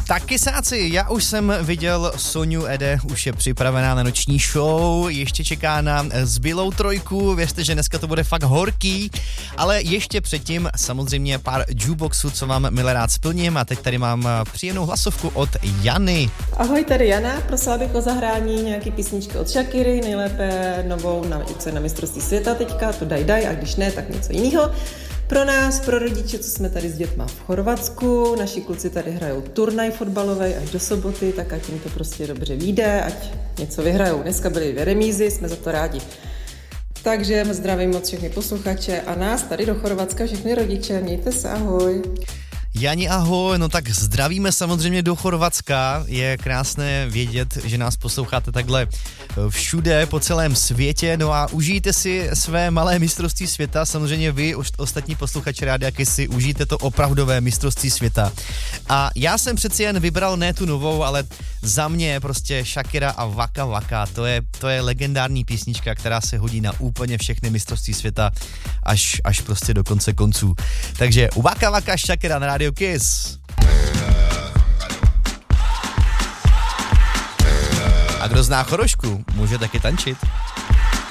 Tak kysáci, já už jsem viděl Soňu Ede, už je připravená na noční show, ještě čeká na zbylou trojku, věřte, že dneska to bude fakt horký, ale ještě předtím samozřejmě pár jukeboxů, co vám milé rád splním a teď tady mám příjemnou hlasovku od Jany. Ahoj, tady Jana, prosila bych o zahrání nějaký písničky od Shakiry, nejlépe novou na mistrovství světa teďka, to daj, a když ne, tak něco jiného. Pro nás, pro rodiče, co jsme tady s dětma v Chorvatsku, naši kluci tady hrajou turnaj fotbalový až do soboty, tak ať jim to prostě dobře vyjde, ať něco vyhrajou. Dneska byly 2 remízy, jsme za to rádi. Takže zdravím moc všechny posluchače a nás tady do Chorvatska, všechny rodiče, mějte se, ahoj. Jani, ahoj, no tak zdravíme samozřejmě do Chorvatska, je krásné vědět, že nás posloucháte takhle všude po celém světě, no a užijte si své malé mistrovství světa, samozřejmě vy, ostatní posluchači Rádia Kissy, užijte to opravdové mistrovství světa. A já jsem přeci jen vybral ne tu novou, ale za mě prostě Shakira a Waka Waka, to je legendární písnička, která se hodí na úplně všechny mistrovství světa, až prostě do konce konců. Takže Waka Waka Shakira na Rádio Kiss. A kdo zná chorošku, může taky tančit.